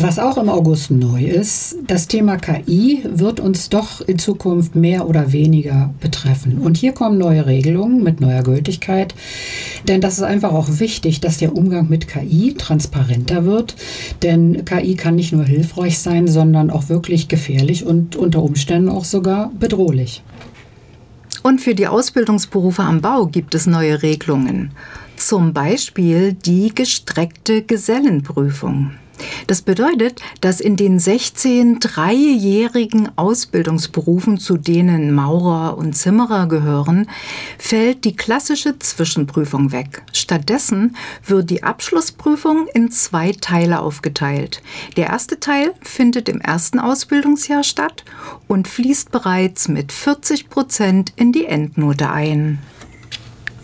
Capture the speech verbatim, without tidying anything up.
Was auch im August neu ist, das Thema K I wird uns doch in Zukunft mehr oder weniger betreffen. Und hier kommen neue Regelungen mit neuer Gültigkeit, denn das ist einfach auch wichtig, dass der Umgang mit K I transparenter wird, denn K I kann nicht nur hilfreich sein, sondern auch wirklich gefährlich und unter Umständen auch sogar bedrohlich. Und für die Ausbildungsberufe am Bau gibt es neue Regelungen. Zum Beispiel die gestreckte Gesellenprüfung. Das bedeutet, dass in den sechzehn dreijährigen Ausbildungsberufen, zu denen Maurer und Zimmerer gehören, fällt die klassische Zwischenprüfung weg. Stattdessen wird die Abschlussprüfung in zwei Teile aufgeteilt. Der erste Teil findet im ersten Ausbildungsjahr statt und fließt bereits mit vierzig Prozent in die Endnote ein.